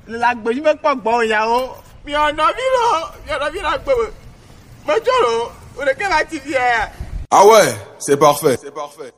la gbèjú mẹ́ pọ̀ gbọ́ ìyàwó mi ọ̀nà mi lọ gbèwò mọ́jọ́rò òrèké bá ti di ẹ̀. Ah ouais, c'est parfait.